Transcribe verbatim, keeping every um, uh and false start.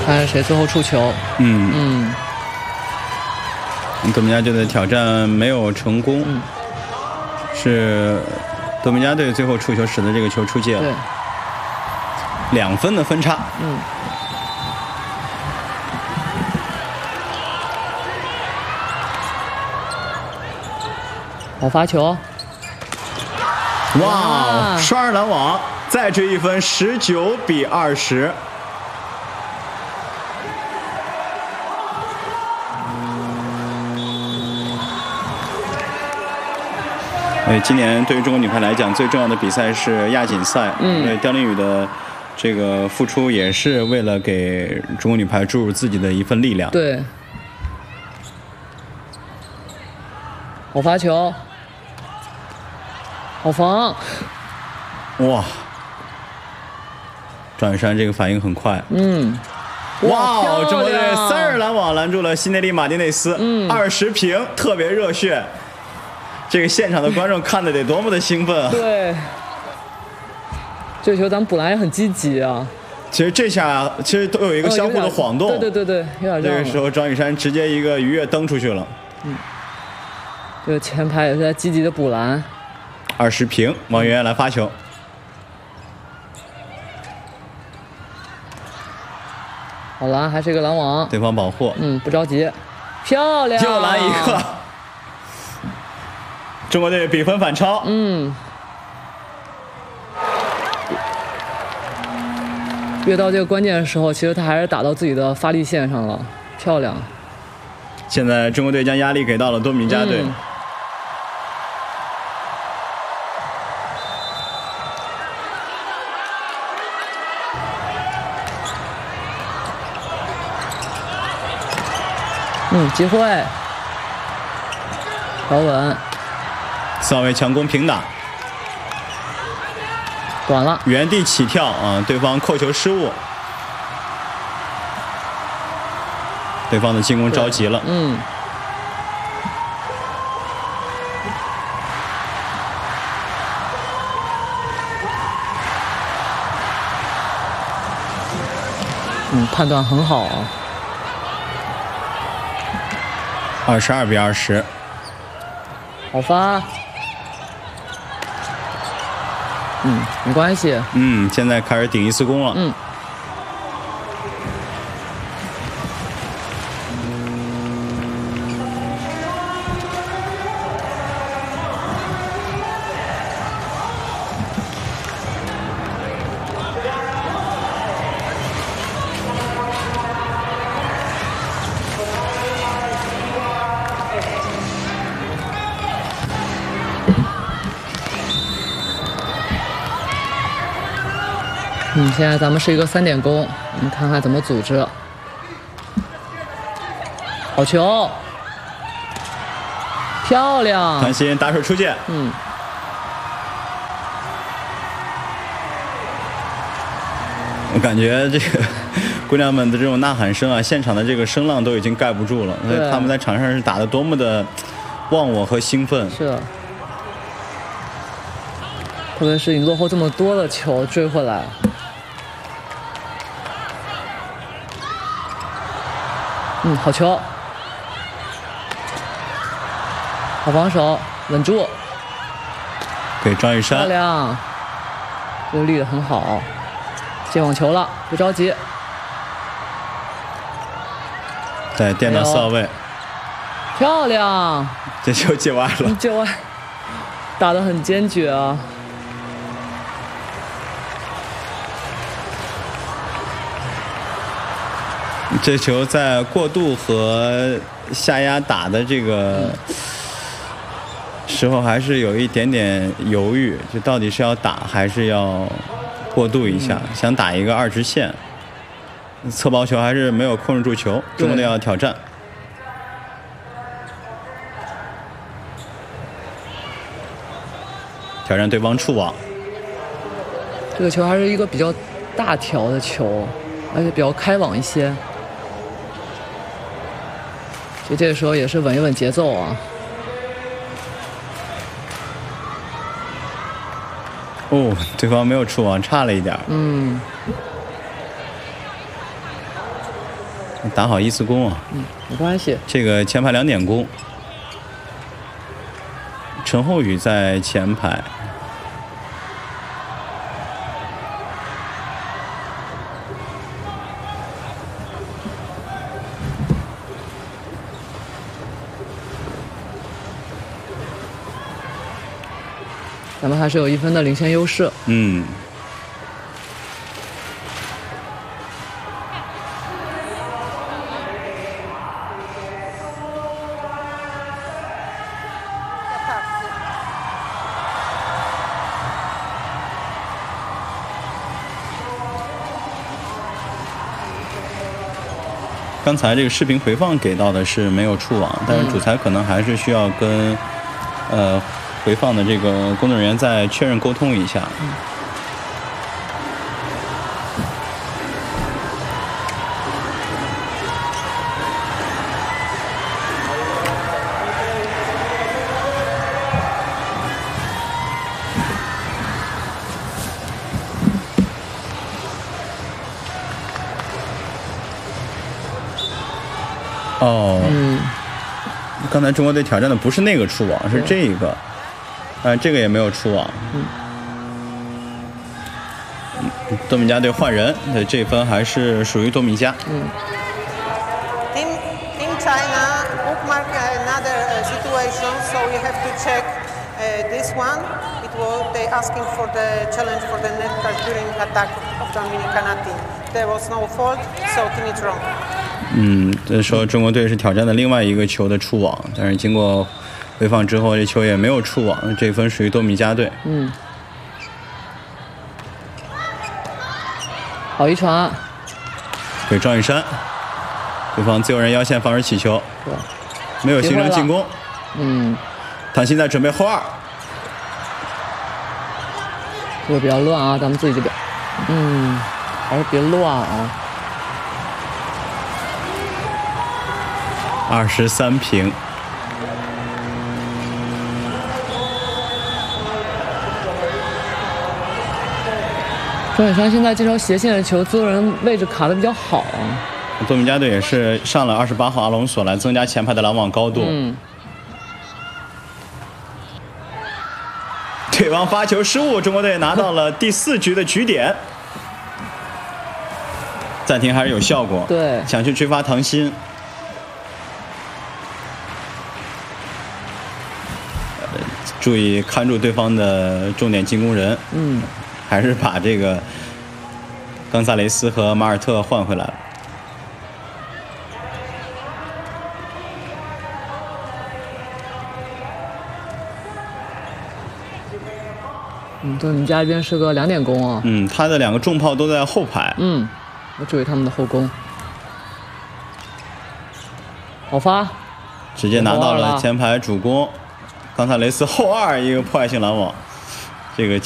看谁最后触球。 嗯嗯， 多米加队的挑战没有成功， 嗯、 是多米加队最后触球使得这个球出界了。 对， 两分的分差。 嗯。好发球。 哇！双人拦网，再追一分，十九比二十。对，今年对于中国女排来讲，最重要的比赛是亚锦赛。 嗯， 对，刁琳宇的这个付出也是为了给中国女排注入自己的一份力量。 对，好发球，好防。 哇！庄雨珊这个反应很快。 嗯。 哇！中国队三人拦网拦住了西内利马丁内斯， 嗯， 二十平，特别热血。这个现场的观众看的得多么的兴奋啊！ 对，这球咱们补篮也很积极啊。 其实这下其实都有一个相互的晃动。 哦、对对对对，有点这个时候庄雨珊直接一个鱼跃蹬出去了。 嗯，这个前排也是在积极的补篮。 二十平，王媛媛来发球。 好篮，还是一个拦网。 对方保护。 嗯，不着急，漂亮。 又拦一个。中国队比分反超。 嗯。越到这个关键的时候，其实他还是打到自己的发力线上了，漂亮。 现在中国队将压力给到了多米加队。嗯， 嗯，机会，保稳， 扫位强攻平打， 短了， 原地起跳啊！对方扣球失误，对方的进攻着急了。 嗯，嗯，判断很好啊。 二十二比二十， 好发。嗯，没关系。 嗯，现在开始顶一次攻了。 嗯。嗯，现在咱们是一个三点攻，我们看看怎么组织。好球，漂亮！ 谭鑫打手出界。 嗯。 我感觉这个姑娘们的这种呐喊声啊，现场的这个声浪都已经盖不住了。所以他们在场上是打得多么的忘我和兴奋。 是。特别是你落后这么多的球追回来。嗯，好球，好防守，稳住， 给庄雨珊， 漂亮，这个立得很好，接网球了，不着急， 对，垫到四号位， 漂亮， 这球接歪了， 接歪，打得很坚决啊。 这球在过渡和下压打的这个时候，还是有一点点犹豫，就到底是要打还是要过渡一下，想打一个二直线，侧包球还是没有控制住球，中国队要挑战。挑战对方触网， 这个球还是一个比较大条的球，而且比较开网一些。所以这个时候也是稳一稳节奏啊。 哦，对方没有触网，差了一点。 嗯。 打好一次攻啊。 嗯，没关系。 这个前排两点攻，陈后宇在前排。 咱们还是有一分的领先优势。 嗯。刚才这个视频回放给到的是没有触网，但是主裁可能还是需要跟呃回放的这个工作人员再确认沟通一下。 嗯哦， 嗯， 刚才中国队挑战的不是那个触网，是这个，呃，这个也没有触网。 嗯， 多米加队换人，对，这分还是属于多米加。 嗯。 Team Team China bookmark another uh, situation, so we have to check uh, this one. It was they asking for the challenge for the net card during attack of Dominicana team. There was no fault, so team is wrong. 嗯，这时候中国队是挑战的另外一个球的触网，但是经过回放之后，这球也没有触网，这分属于多米加队。 嗯。好一传， 给赵玉山，对方自由人腰线防止起球，没有形成进攻。 嗯。 唐鑫在准备后二， 这个比较乱啊，咱们自己这边。嗯，还是别乱啊。 二十三平。 庄远山现在这条斜线的球，自由人位置卡的比较好啊。 多米加队也是上了二十八号阿隆索来增加前排的拦网高度。 嗯。 对方发球失误，中国队拿到了第四局的局点。暂停还是有效果。 对。 想去追发唐鑫。注意看住对方的重点进攻人， 嗯， 还是把这个冈萨雷斯和马尔特换回来了。 嗯，对，你们家这边是个两点攻啊。 嗯，他的两个重炮都在后排。 嗯，要注意他们的后攻。好发， 直接拿到了前排主攻。冈萨雷斯后二一个破坏性拦网，这个